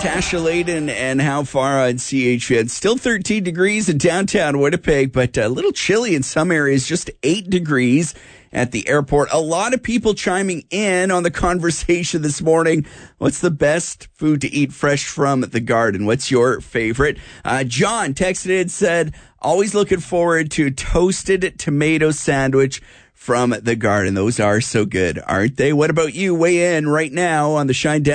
Tasha Layden and how far on CHN. Still 13 degrees in downtown Winnipeg, but a little chilly in some areas, just 8 degrees at the airport. A lot of people chiming in on the conversation this morning. What's the best food to eat fresh from the garden? What's your favorite? John texted in, said, always looking forward to toasted tomato sandwich from the garden. Those are so good, aren't they? What about you? Weigh in right now on the Shine Down